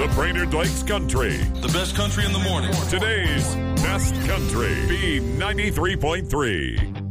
Brainerd Lakes Country. The best country in the morning. Today's best country. B93.3.